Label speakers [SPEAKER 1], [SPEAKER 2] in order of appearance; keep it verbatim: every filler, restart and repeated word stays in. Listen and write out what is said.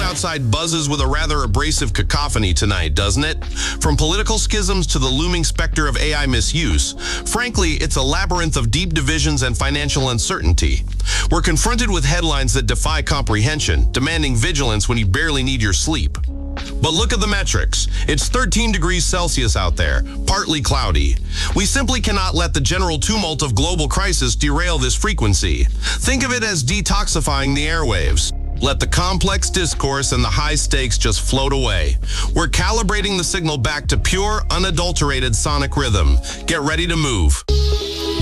[SPEAKER 1] outside buzzes with a rather abrasive cacophony tonight, doesn't it? From political schisms to the looming specter of A I misuse, frankly, it's a labyrinth of deep divisions and financial uncertainty. We're confronted with headlines that defy comprehension, demanding vigilance when you barely need your sleep. But look at the metrics. It's thirteen degrees Celsius out there, partly cloudy. We simply cannot let the general tumult of global crisis derail this frequency. Think of it as detoxifying the airwaves. Let the complex discourse and the high stakes just float away. We're calibrating the signal back to pure, unadulterated sonic rhythm. Get ready to move.